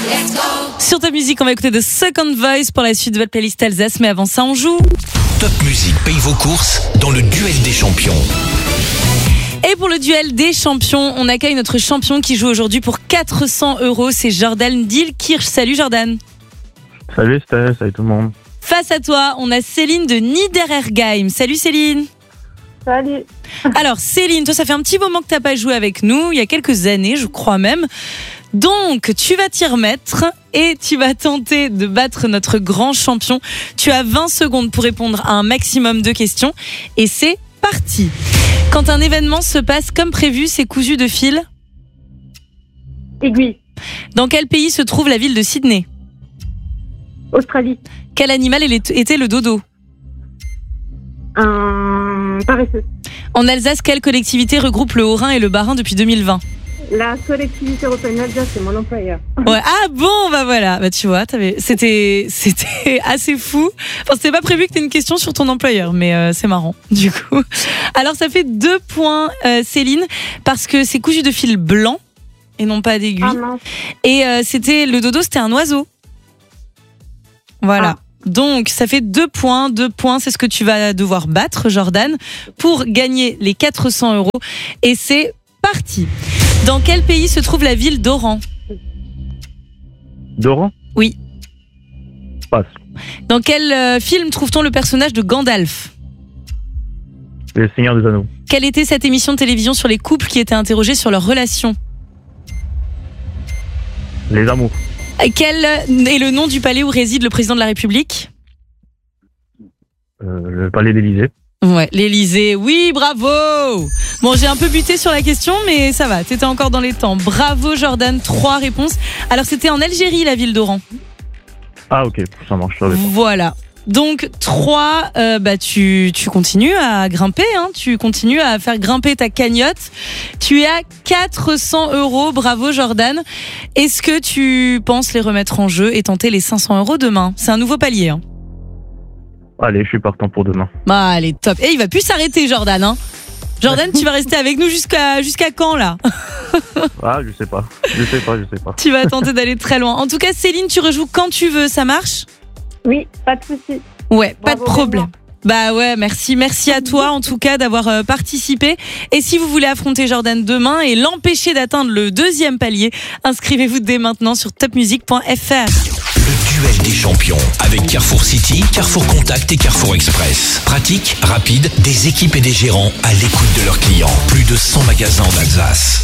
Sur Top Music, on va écouter The Second Voice pour la suite de votre playlist Alsace. Mais avant ça, on joue. Top Music paye vos courses dans le duel des champions. Et pour le duel des champions, on accueille notre champion qui joue aujourd'hui pour 400 €. C'est Jordan Dilkirch. Salut Jordan. Salut Steph, salut tout le monde. Face à toi, on a Céline de Niederergheim. Salut Céline. Salut. Alors Céline, toi ça fait un petit moment que t'as pas joué avec nous, il y a quelques années je crois même. Donc tu vas t'y remettre et tu vas tenter de battre notre grand champion. Tu as 20 secondes pour répondre à un maximum de questions et c'est parti. Quand un événement se passe comme prévu, c'est cousu de fil. Aiguille. Dans quel pays se trouve la ville de Sydney? Australie. Quel animal était le dodo? Un paresseux. En Alsace, quelle collectivité regroupe le Haut-Rhin et le Bas-Rhin depuis 2020? La collectivité européenne d'Alsace, c'est mon employeur. Ouais. Ah bon, bah voilà. Bah tu vois, c'était assez fou. Enfin, c'était pas prévu que t'aies une question sur ton employeur, mais c'est marrant, du coup. Alors, ça fait 2 points, Céline, parce que c'est cousu de fil blanc et non pas d'aiguille. Ah mince. Et le dodo, c'était un oiseau. Voilà. Ah. Donc, ça fait 2 points. 2 points, c'est ce que tu vas devoir battre, Jordan, pour gagner les 400 €. Et c'est parti. Dans quel pays se trouve la ville d'Oran? Doran? Oui. Passe. Dans quel film trouve-t-on le personnage de Gandalf? Les Seigneurs des Anneaux. Quelle était cette émission de télévision sur les couples qui étaient interrogés sur leurs relations? Les Amours. Quel est le nom du palais où réside le président de la République? Le Palais d'Élysée. Ouais, l'Élysée. Oui, bravo. Bon, j'ai un peu buté sur la question, mais ça va, t'étais encore dans les temps. Bravo Jordan, 3 réponses. Alors c'était en Algérie, la ville d'Oran. Ah ok, ça marche. Ça Voilà. Donc 3, tu continues à grimper, hein, tu continues à faire grimper ta cagnotte. Tu es à 400 €, bravo Jordan. Est-ce que tu penses les remettre en jeu et tenter les 500 € demain? C'est un nouveau palier. Hein. Allez, je suis partant pour demain. Bah allez, top. Et il va plus s'arrêter Jordan. Hein. Jordan, tu vas rester avec nous jusqu'à quand là? Ah, je sais pas. Tu vas tenter d'aller très loin. En tout cas, Céline, tu rejoues quand tu veux, ça marche? Oui, pas de souci. Ouais, pas de Bravo, problème. Bah ouais, merci à toi en tout cas d'avoir participé. Et si vous voulez affronter Jordan demain et l'empêcher d'atteindre le 2e palier, inscrivez-vous dès maintenant sur topmusic.fr. Le duel des champions avec Carrefour City, Carrefour Contact et Carrefour Express. Pratique, rapide, des équipes et des gérants à l'écoute de leurs clients. Plus de 100 magasins d'Alsace.